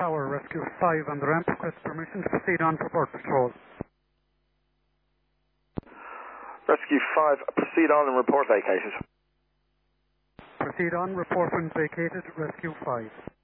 Tower, Rescue 5 on the ramp. Request permission to proceed on for port patrol. Rescue 5, proceed on and report vacated. Proceed on, report when vacated, Rescue 5.